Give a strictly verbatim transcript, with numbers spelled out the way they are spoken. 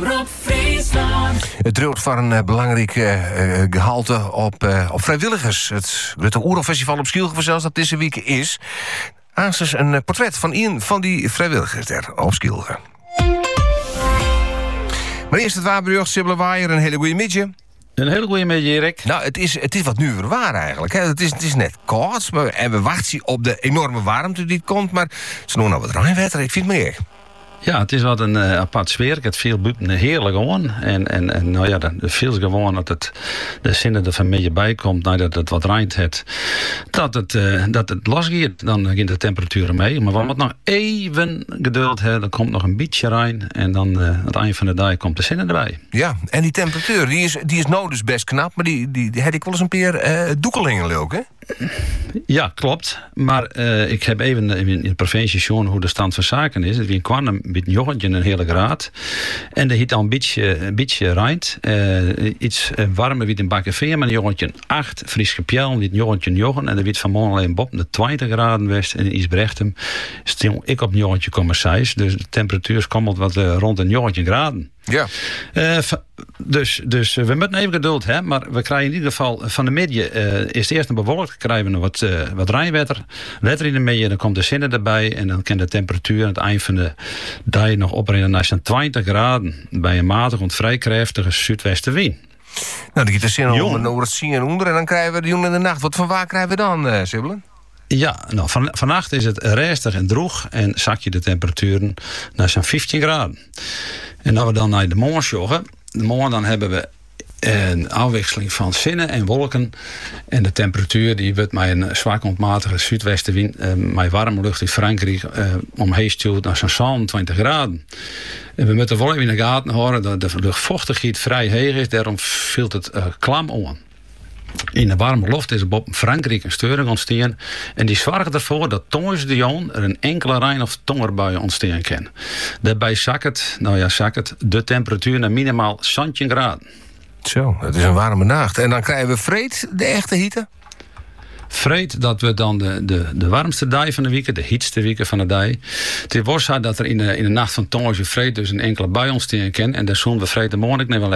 Omroep Friesland. Het dreigt voor een uh, belangrijk uh, gehalte op, uh, op vrijwilligers. Het Grutte Oerolfestival op Schielge zelfs dat deze week is. Aanstonds een uh, portret van een van die vrijwilligers daar op Schielge. Maar eerst het waarberucht, Sibylle Waaier, een hele goede middag. Een hele goede middag, Erik. Nou, het is, het is wat nu weer waar eigenlijk. Hè. Het, is, het is net koud, maar, en we wachten op de enorme warmte die komt. Maar ze doen nou wat rijnwetter, ik vind het meer. Ja, het is wat een uh, apart sfeer. Het viel buiten heerlijk aan. En, en, en nou ja, het feels gewoon dat het de zinnen er van beetje bij komt nadat het wat regent heeft. Dat het, uh, dat het losgaat, dan begint de temperatuur mee. Maar we moeten nog even geduld hebben. Er komt nog een beetje rein. En dan uh, aan het eind van de dag komt de zinnen erbij. Ja, en die temperatuur, die is, die is nou dus best knap. Maar die, die, die heb ik wel eens een keer uh, doekelingen leuk, hè? Ja, klopt. Maar uh, ik heb even in de provincie gezien hoe de stand van zaken is. Het kwam een beetje jochentje een hele graad. En er hiet al een beetje, een beetje rijnt. Uh, iets warmer wie een bakken veer. Maar een jongetje acht, Fries Gepjel, dit jongetje jochen. En er werd vanmorgen alleen Bob de twintig graden west. En in Isbrechtem stil ik op een jongetje komma zes. Dus de temperatuur komt wat uh, rond een jongetje graden. Ja. Uh, dus, dus we moeten even geduld hebben, maar we krijgen in ieder geval van de midden uh, is het eerst een bewolkt, krijgen we nog wat, uh, wat rijnwetter. Letter in de midden, dan komt de zinnen erbij en dan kan de temperatuur aan het eind van de dag nog oprijden naar zo'n twintig graden bij een matig en vrij krachtige zuidwestenwind. Nou, dan gaat de zinnen onder, over het zien en onder en dan krijgen we de jongen in de nacht. Wat van waar krijgen we dan, uh, Sibylle? Ja, nou, van, vannacht is het rustig en droog en zak je de temperaturen naar zo'n vijftien graden. En als we dan naar de morgen joggen, de morgen dan hebben we een afwisseling van zinnen en wolken. En de temperatuur die wordt met een zwak ontmatige zuidwestenwind, uh, met warme lucht in Frankrijk, uh, omheen stuurt naar zo'n zevenentwintig graden. En we moeten wel even in de gaten houden dat de luchtvochtigheid vrij hoog is, daarom valt het uh, klam aan. In de warme lucht is er op Frankrijk een storing ontstaan. En die zorgt ervoor dat tijdens de jaren er een enkele rein- of tongerbui ontstaan kan. Daarbij zakt het, nou ja, zakt het de temperatuur naar minimaal zestien graden. Zo, het is een warme nacht. En dan krijgen we vreed de echte hitte? Vreed dat we dan de, de, de warmste dag van de week, de heetste week van de dag. Het was dat er in de, in de nacht van tongen vreed dus een enkele bui ontstaan kan. En daar zullen we vreed de morgen niet wel